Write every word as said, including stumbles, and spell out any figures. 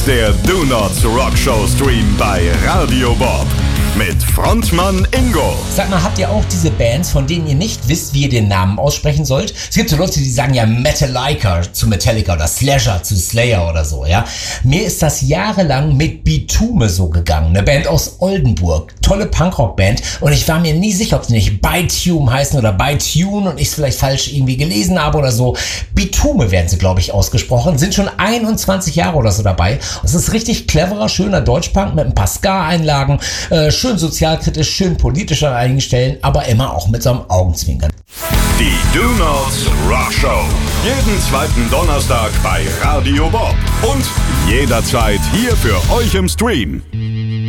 ist der Do Nots Rock Show Stream bei Radio Bob mit Frontmann Ingo. Sag mal, habt ihr auch diese Bands, von denen ihr nicht wisst, wie ihr den Namen aussprechen sollt? Es gibt so Leute, die sagen ja Metallica zu Metallica oder Slasher zu Slayer oder so, ja. Mir ist das jahrelang mit Bitume so gegangen, eine Band aus Oldenburg, tolle Punkrock-Band, und ich war mir nie sicher, ob sie nicht Bitume heißen oder Bitune und ich es vielleicht falsch irgendwie gelesen habe oder so. Bitume werden sie, glaube ich, ausgesprochen, sind schon einundzwanzig Jahre oder so dabei. Es ist richtig cleverer, schöner Deutschpunk mit ein paar Ska-Einlagen, äh, schön sozialkritisch, schön politisch an einigen Stellen, aber immer auch mit so einem Augenzwinkern. Die Do Nots Rock Show. Jeden zweiten Donnerstag bei Radio Bob. Und jederzeit hier für euch im Stream.